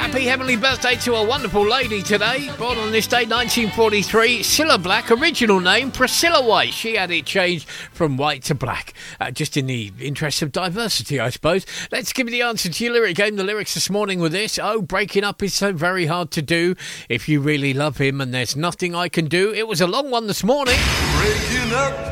happy heavenly birthday to a wonderful lady today. Born on this day, 1943, Cilla Black. Original name, Priscilla White. She had it changed from white to black. Just in the interest of diversity, I suppose. Let's give you the answer to your lyric game. The lyrics this morning were this. Oh, breaking up is so very hard to do. If you really love him and there's nothing I can do. It was a long one this morning. Breaking up